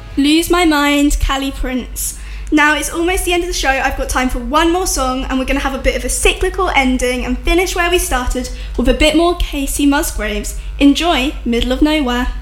Lose My Mind, Callie Prince. Now it's almost the end of the show. I've got time for one more song and we're going to have a bit of a cyclical ending and finish where we started with a bit more Casey Musgraves. Enjoy Middle of Nowhere.